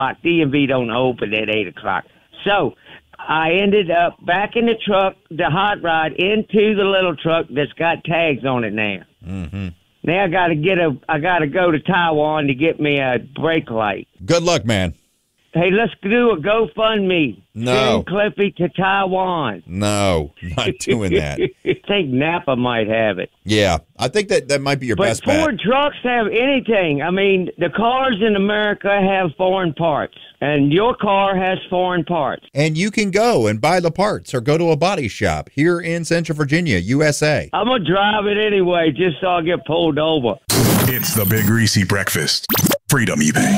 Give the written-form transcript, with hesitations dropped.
DMV don't open at 8 o'clock. So I ended up back in the truck, the hot rod, into the little truck that's got tags on it now. Mm-hmm. Now I gotta go to Taiwan to get me a brake light. Good luck, man. Hey, let's do a GoFundMe. No. Send Cliffy to Taiwan. No, not doing that. I think Napa might have it. Yeah, I think that might be your best bet. But Ford trucks have anything. I mean, the cars in America have foreign parts, and your car has foreign parts. And you can go and buy the parts or go to a body shop here in Central Virginia, USA. I'm going to drive it anyway just so I'll get pulled over. It's the Big Greasy Breakfast. Freedom you pay.